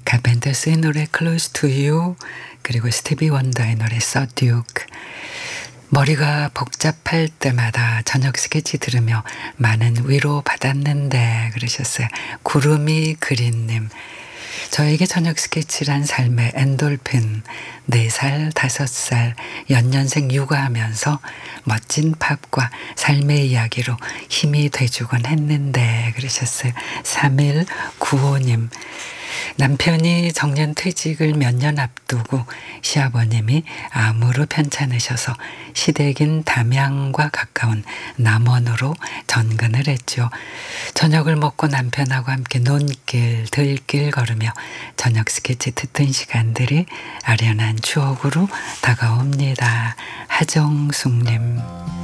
카펜터스의 노래 Close to You, 그리고 스티비 원더의 노래 So Duke. 머리가 복잡할 때마다 저녁 스케치 들으며 많은 위로 받았는데 그러셨어요. 구름이 그린님. 저에게 저녁 스케치란 삶의 엔돌핀. 4살, 5살, 연년생 육아하면서 멋진 팝과 삶의 이야기로 힘이 돼주곤 했는데 그러셨어요. 3195님. 남편이 정년 퇴직을 몇 년 앞두고 시아버님이 암으로 편찮으셔서 시댁인 담양과 가까운 남원으로 전근을 했죠. 저녁을 먹고 남편하고 함께 논길, 들길 걸으며 저녁 스케치 듣던 시간들이 아련한 추억으로 다가옵니다. 하정숙님.